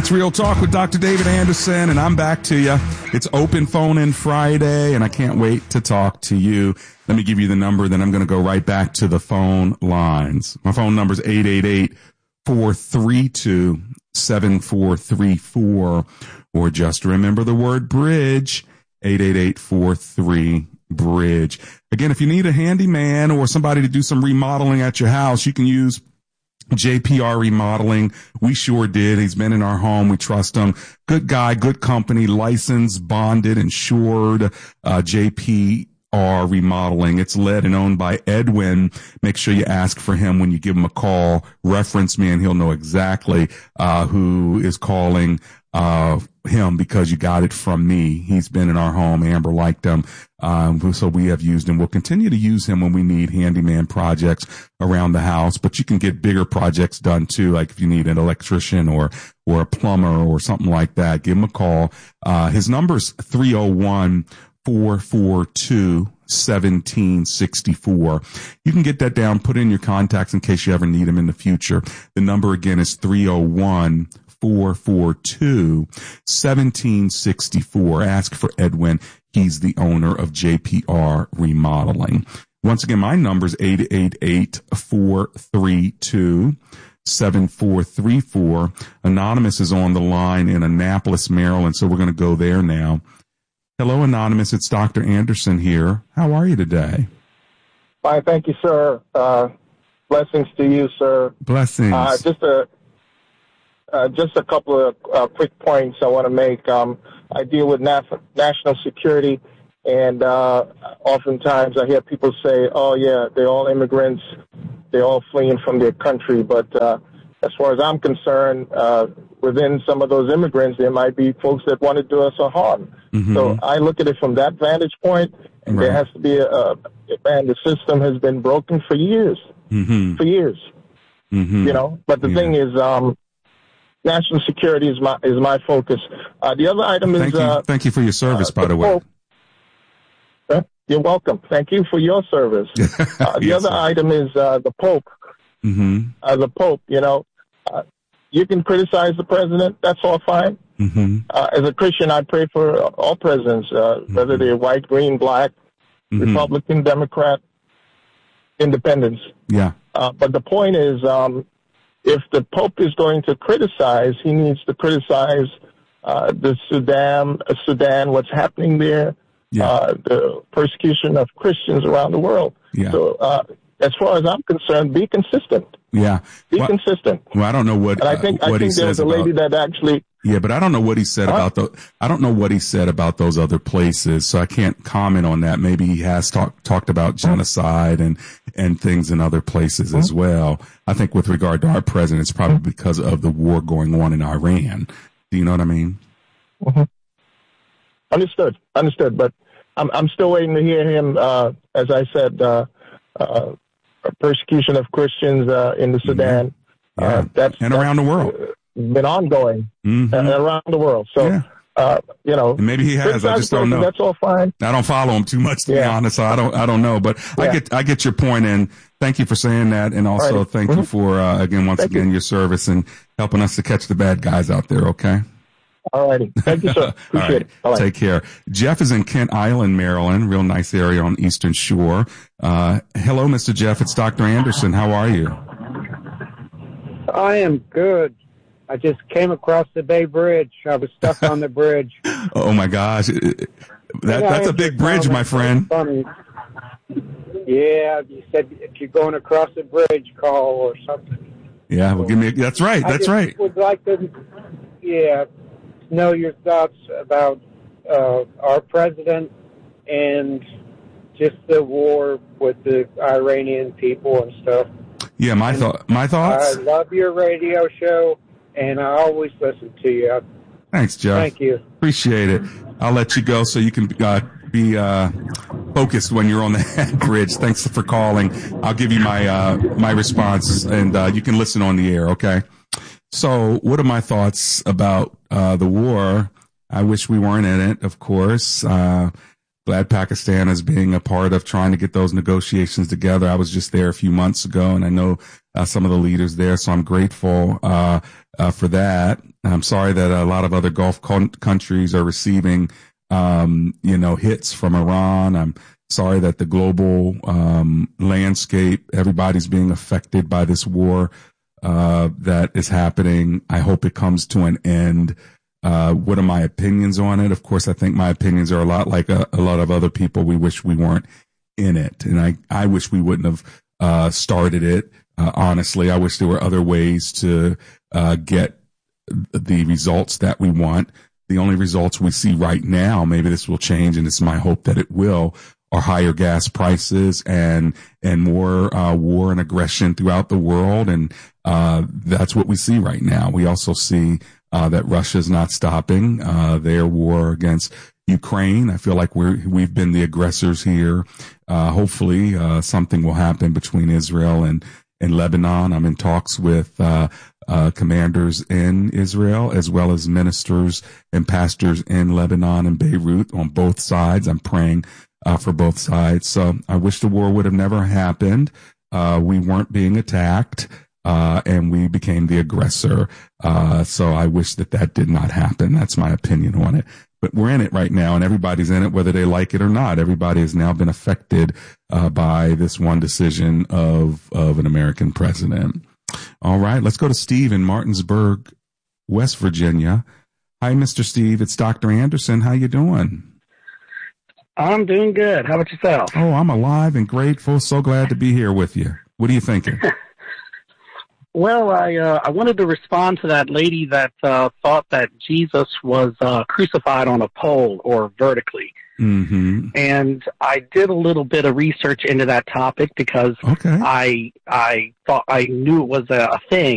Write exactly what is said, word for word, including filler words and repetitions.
It's Real Talk with Doctor David Anderson, and I'm back to you. It's Open Phone In Friday, and I can't wait to talk to you. Let me give you the number, then I'm going to go right back to the phone lines. My phone number is eight eight eight, four three two, seven four three four, or just remember the word bridge, eight eight eight, four three, bridge. Again, if you need a handyman or somebody to do some remodeling at your house, you can use J P R Remodeling. We sure did. He's been in our home. We trust him. Good guy, good company, licensed, bonded, insured, uh, J P R Remodeling. It's led and owned by Edwin. Make sure you ask for him when you give him a call. Reference me and he'll know exactly, uh, who is calling, uh, him because you got it from me. He's been in our home. Amber liked him. Um, so we have used him. We'll continue to use him when we need handyman projects around the house, but you can get bigger projects done too. Like if you need an electrician or, or a plumber or something like that, give him a call. Uh, his number's three oh one, four four two, one seven six four. You can get that down, put in your contacts in case you ever need him in the future. The number again is three oh one, four four two, one seven six four. Ask for Edwin. He's the owner of J P R Remodeling. Once again, my number is eight eight eight, four three two, seven four three four. Anonymous is on the line in Annapolis, Maryland, so we're going to go there now. Hello, Anonymous. It's Doctor Anderson here. How are you today? Fine, thank you, sir. Uh, blessings to you, sir. Blessings. Uh, just a uh, just a couple of uh, quick points I want to make. Um, I deal with naf- national security, and uh, oftentimes I hear people say, oh, yeah, they're all immigrants. They're all fleeing from their country. But uh, as far as I'm concerned, uh, within some of those immigrants, there might be folks that want to do us a harm. Mm-hmm. So I look at it from that vantage point, and right. There has to be a, a and the system has been broken for years, mm-hmm. for years, mm-hmm. you know. But the yeah. thing is, um, national security is my is my focus. Uh, the other item is thank you, uh, thank you for your service, uh, by the way. Pope. Uh, you're welcome. Thank you for your service. uh, the yes, other sir. item is uh, the Pope. Mm-hmm. Uh, the Pope, you know, uh, you can criticize the president. That's all fine. Mm-hmm. Uh, as a Christian, I pray for all presidents, uh, mm-hmm. whether they're white, green, black, mm-hmm. Republican, Democrat, independents. Yeah. Uh, but the point is, um, if the Pope is going to criticize, he needs to criticize uh, the Sudan, uh, Sudan, what's happening there, yeah. uh, the persecution of Christians around the world. Yeah. So, uh, as far as I'm concerned, be consistent. Yeah. Be well, consistent. Well, I don't know what, and I think, uh, what I think he there's says a lady about, that actually. Yeah, but I don't know what he said huh? about the, I don't know what he said about those other places, so I can't comment on that. Maybe he has talked, talked about genocide and, and things in other places mm-hmm. as well. I think with regard to our president, it's probably mm-hmm. because of the war going on in Iran. Do you know what I mean? Mm-hmm. Understood. Understood. But I'm, I'm still waiting to hear him, uh, as I said, uh, uh, persecution of Christians, uh, in the Sudan. Yeah. Yeah. Uh, that's, and that's, around the world. Uh, been ongoing mm-hmm. uh, around the world. So, yeah. uh, you know, and maybe he has. I just don't know. That's all fine. I don't follow him too much, to yeah. be honest. So I don't. I don't know. But yeah. I get. I get your point, and thank you for saying that, and also right. thank mm-hmm. you for uh, again, once thank again, you. your service and helping us to catch the bad guys out there. Okay. All righty. Thank you, sir. Appreciate All right. it. All right. Take care. Jeff is in Kent Island, Maryland. Real nice area on Eastern Shore. Uh, hello, Mister Jeff. It's Doctor Anderson. How are you? I am good. I just came across the Bay Bridge. I was stuck on the bridge. Oh my gosh. That, that's a big bridge, my friend. Funny. Yeah, you said if you're going across the bridge, call or something. Yeah, well, give me, a, that's right. I that's just right. would like to, yeah, know your thoughts about uh, our president and just the war with the Iranian people and stuff. Yeah, my thought, my thoughts. I love your radio show. And I always listen to you. Thanks, Jeff. Thank you. Appreciate it. I'll let you go so you can uh, be uh, focused when you're on the bridge. Thanks for calling. I'll give you my uh, my response, and uh, you can listen on the air, okay? So what are my thoughts about uh, the war? I wish we weren't in it, of course. Uh, glad Pakistan is being a part of trying to get those negotiations together. I was just there a few months ago, and I know uh, some of the leaders there, so I'm grateful uh, uh, for that. I'm sorry that a lot of other Gulf con- countries are receiving, um, you know, hits from Iran. I'm sorry that the global um, landscape, everybody's being affected by this war uh, that is happening. I hope it comes to an end. Uh, what are my opinions on it? Of course, I think my opinions are a lot like a, a lot of other people. We wish we weren't in it. And I, I wish we wouldn't have uh, started it. Uh, honestly, I wish there were other ways to uh, get the results that we want. The only results we see right now, maybe this will change, and it's my hope that it will, are higher gas prices and and more uh, war and aggression throughout the world. And uh, that's what we see right now. We also see uh, that Russia's not stopping uh, their war against Ukraine. I feel like we're, we've been the aggressors here. Uh, hopefully uh, something will happen between Israel and in Lebanon. I'm in talks with uh, uh, commanders in Israel, as well as ministers and pastors in Lebanon and Beirut on both sides. I'm praying uh, for both sides. So I wish the war would have never happened. Uh, we weren't being attacked, uh, and we became the aggressor. Uh, so I wish that that did not happen. That's my opinion on it. But we're in it right now, and everybody's in it, whether they like it or not. Everybody has now been affected uh, by this one decision of of an American president. All right, let's go to Steve in Martinsburg, West Virginia. Hi, Mister Steve. It's Doctor Anderson. How you doing? I'm doing good. How about yourself? Oh, I'm alive and grateful. So glad to be here with you. What are you thinking? Well, I uh, I wanted to respond to that lady that uh, thought that Jesus was uh, crucified on a pole or vertically. Mm-hmm. And I did a little bit of research into that topic because okay. I I thought I knew it was a, a thing.